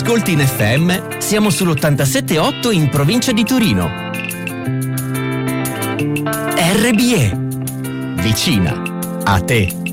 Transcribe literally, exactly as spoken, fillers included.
ascolti in F M, siamo sull'ottantasette virgola otto in provincia di Torino. R B E, vicina a te.